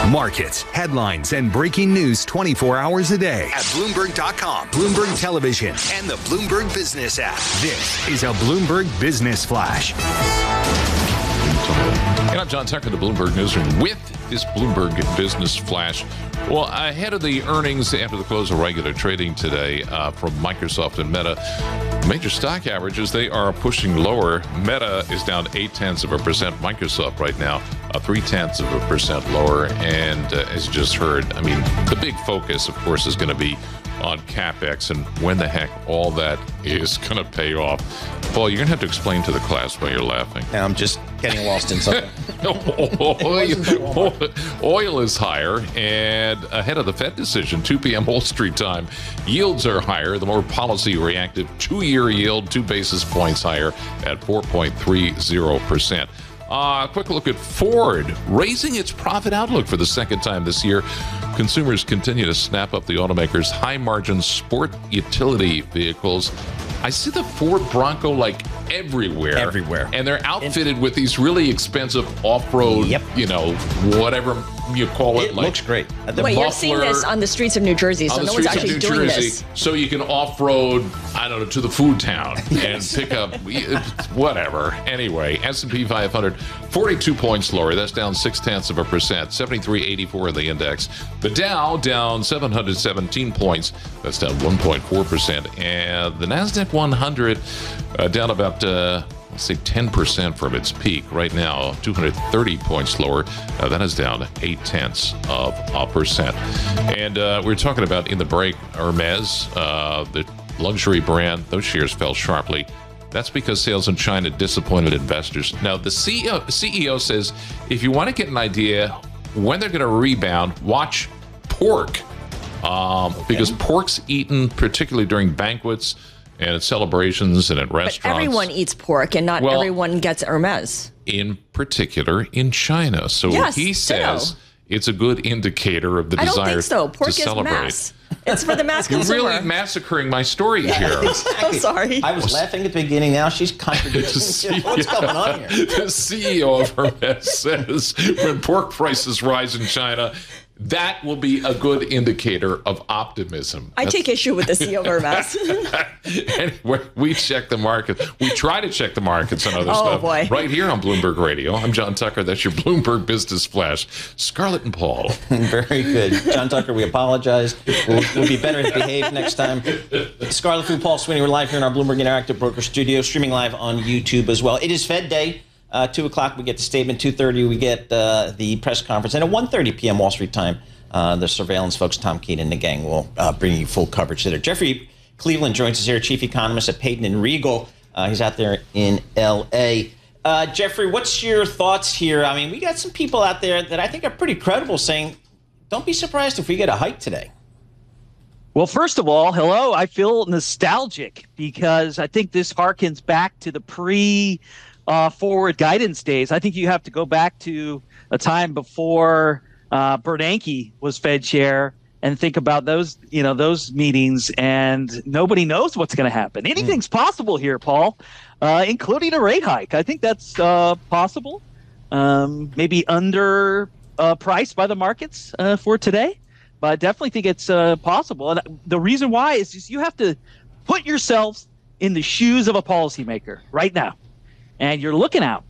Markets, headlines, and breaking news 24 hours a day at Bloomberg.com, Bloomberg Television, and the Bloomberg Business app. This is a Bloomberg Business Flash. And I'm John Tucker, the Bloomberg Newsroom, with this Bloomberg Business Flash. Well, ahead of the earnings after the close of regular trading today from Microsoft and Meta, major stock averages, they are pushing lower. Meta is down 0.8%. Microsoft right now, 0.3% lower. And as you just heard, I mean, the big focus, of course, is going to be on CapEx and when the heck all that is going to pay off. Paul, you're going to have to explain to the class why you're laughing. I'm just getting lost in something. Oil is higher, and ahead of the Fed decision, 2 p.m. Wall Street time, yields are higher. The more policy-reactive 2-year yield, 2 basis points higher at 4.30%. Quick look at Ford, raising its profit outlook for the second time this year. Consumers continue to snap up the automaker's high-margin sport utility vehicles. I see the Ford Bronco like everywhere. And they're outfitted with these really expensive off-road, whatever you call it. It looks great. Wait, you're seeing this on the streets of New Jersey, so no one's actually doing this. So you can off-road, I don't know, to the food town and pick up whatever. Anyway, S&P 500, 42 points lower. That's down 0.6%, 73.84 in the index. The Dow down 717 points. That's down 1.4%. And the NASDAQ 100 down about, let's say 10% from its peak. Right now, 230 points lower. That is down 0.8%. And we were talking about in the break, Hermes, the luxury brand, those shares fell sharply. That's because sales in China disappointed investors. Now, the CEO says if you want to get an idea when they're going to rebound, watch pork. Because pork's eaten particularly during banquets and at celebrations and at restaurants. But everyone eats pork, and not everyone gets Hermes. In particular, in China. So he says it's a good indicator of the desire to celebrate. I don't think so. Pork is mass. It's for the mass consumer. You're really massacring my story here. Exactly. I'm sorry. I was laughing at the beginning. Now she's contradicting. What's going on here? The CEO of Hermes says when pork prices rise in China, that will be a good indicator of optimism. I take issue with the CEO of Hermes. Anyway, we check the market. We try to check the markets and other stuff. Boy. Right here on Bloomberg Radio. I'm John Tucker. That's your Bloomberg Business Flash. Scarlett and Paul. Very good. John Tucker, we apologize. We'll be better behaved next time. Scarlett Fu, Paul Sweeney. We're live here in our Bloomberg Interactive Broker Studio, streaming live on YouTube as well. It is Fed Day. 2 o'clock, we get the statement. 2:30, we get the press conference. And at 1:30 p.m. Wall Street time, the surveillance folks, Tom Keene and the gang, will bring you full coverage there. Jeffrey Cleveland joins us here, chief economist at Payton and Regal. He's out there in L.A. Jeffrey, what's your thoughts here? I mean, we got some people out there that I think are pretty credible saying, don't be surprised if we get a hike today. Well, first of all, hello. I feel nostalgic because I think this harkens back to the forward guidance days. I think you have to go back to a time before Bernanke was Fed chair and think about those meetings, and nobody knows what's going to happen. Anything's possible here, Paul, including a rate hike. I think that's possible. Maybe under priced by the markets for today, but I definitely think it's possible. And the reason why is just you have to put yourselves in the shoes of a policymaker right now. And you're looking out